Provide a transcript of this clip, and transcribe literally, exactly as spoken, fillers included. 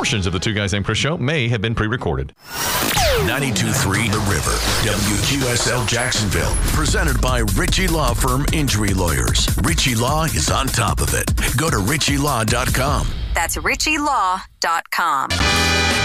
portions of the Two Guys Named Chris show may have been pre-recorded. ninety-two point three The River, W Q S L Jacksonville. Presented by Ritchie Law Firm Injury Lawyers. Ritchie Law is on top of it. Go to ritchie law dot com. That's ritchie law dot com.